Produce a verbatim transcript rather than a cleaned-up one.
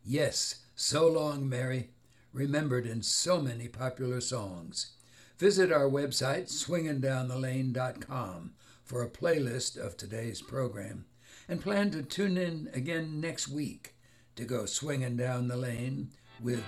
Yes, So Long Mary, remembered in so many popular songs. Visit our website, swingin' down the lane dot com, for a playlist of today's program, and plan to tune in again next week to go swinging down the lane with